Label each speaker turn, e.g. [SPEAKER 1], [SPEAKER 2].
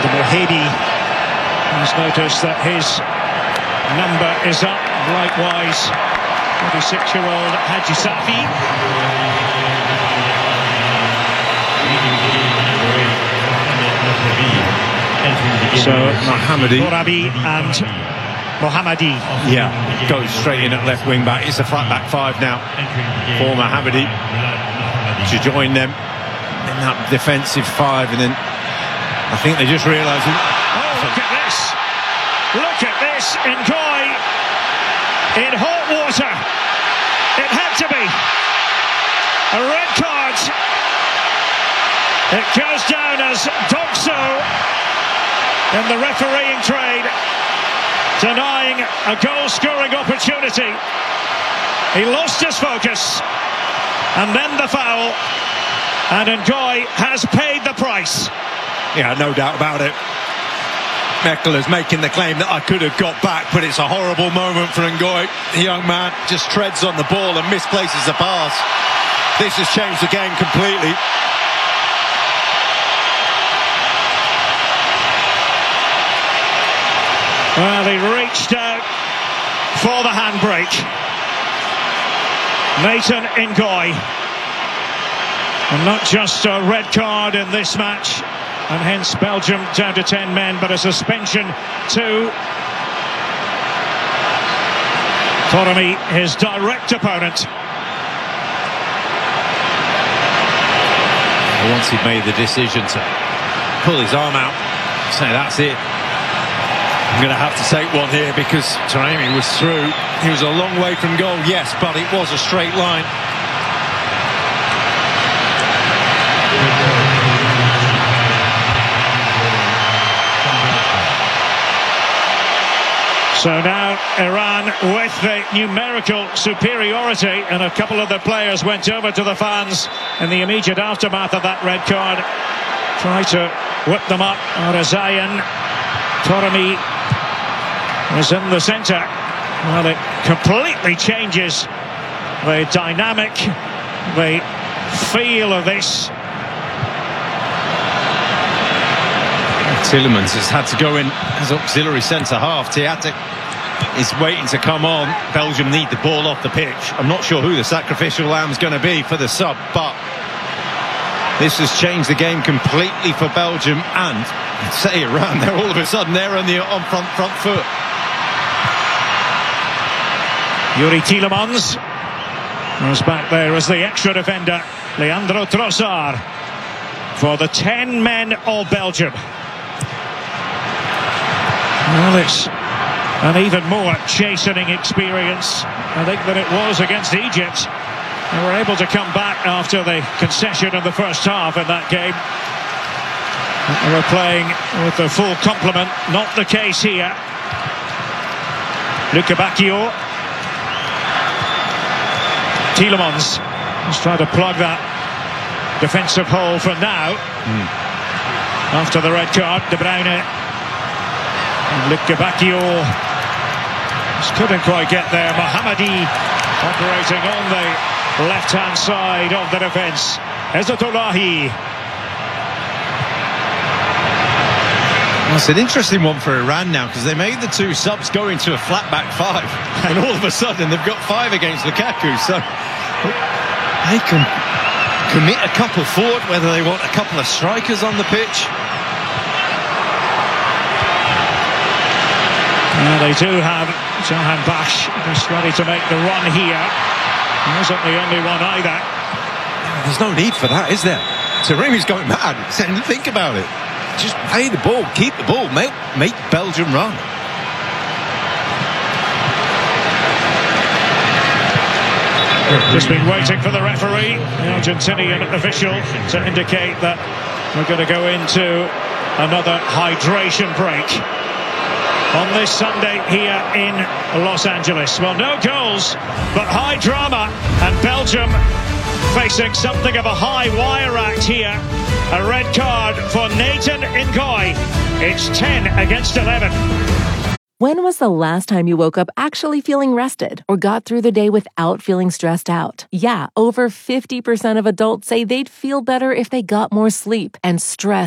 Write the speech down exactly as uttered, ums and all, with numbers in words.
[SPEAKER 1] And Mohedi has noticed that his number is up. Likewise, twenty-six-year-old Haji Safi.
[SPEAKER 2] So Mohammadi
[SPEAKER 1] and Mohammadi.
[SPEAKER 2] Yeah, goes straight in at left wing back. It's a flat back five now for Mohammadi to join them in that defensive five, and then I think they just realised.
[SPEAKER 1] Oh, look at this! Look at this! Ngoy in hot water. It had to be a red card. It goes down as Dokso in the refereeing trade, denying a goal-scoring opportunity. He lost his focus, and then the foul, and Ngoy has paid the price.
[SPEAKER 2] Yeah, no doubt about it. Mekela's making the claim that I could have got back, but it's a horrible moment for Ngoy. The young man just treads on the ball and misplaces the pass. This has changed the game completely.
[SPEAKER 1] Well, he reached out for the handbrake. Nathan Ngoy. And not just a red card in this match, and hence Belgium down to ten men, but a suspension to Torami, his direct opponent.
[SPEAKER 2] Once he'd made the decision to pull his arm out, say that's it, I'm going to have to take one here, because Taremi was through. He was a long way from goal, yes, but it was a straight line.
[SPEAKER 1] So now Iran with the numerical superiority, and a couple of the players went over to the fans in the immediate aftermath of that red card. Try to whip them up. Arazayan, Torami is in the centre. Well, it completely changes the dynamic, the feel of this.
[SPEAKER 2] Tielemans has had to go in as auxiliary centre-half. Tiatek is waiting to come on. Belgium need the ball off the pitch. I'm not sure who the sacrificial lamb is going to be for the sub, but this has changed the game completely for Belgium, and say Iran, they're all of a sudden they're on the on front front foot.
[SPEAKER 1] Youri Tielemans was back there as the extra defender, Leandro Trossard, for the ten men of Belgium. Well, it's an even more chastening experience, I think, than it was against Egypt. They were able to come back after the concession of the first half in that game. They were playing with the full complement, not the case here. Luca Bacchio. Tielemans is trying to plug that defensive hole for now. Mm. After the red card, De Bruyne. Luca Bacchio just couldn't quite get there. Mohammadi operating on the left-hand side of the defence. Ezzatullahi.
[SPEAKER 2] That's an interesting one for Iran now, because they made the two subs go into a flat back five, and all of a sudden they've got five against Lukaku, so they can commit a couple forward, whether they want a couple of strikers on the pitch.
[SPEAKER 1] Well, they do have Jahan Bash just ready to make the run here. He wasn't the only one either.
[SPEAKER 2] There's no need for that, is there? Taremi's going mad. Saying, think about it. Just play the ball, keep the ball, make, make Belgium run.
[SPEAKER 1] Just been waiting for the referee, the Argentinian official, to indicate that we're going to go into another hydration break on this Sunday here in Los Angeles. Well, no goals, but high drama, and Belgium facing something of a high wire act here. A red card for Nathan Ngoy. It's ten against eleven.
[SPEAKER 3] When was the last time you woke up actually feeling rested or got through the day without feeling stressed out? Yeah, over fifty percent of adults say they'd feel better if they got more sleep, and stress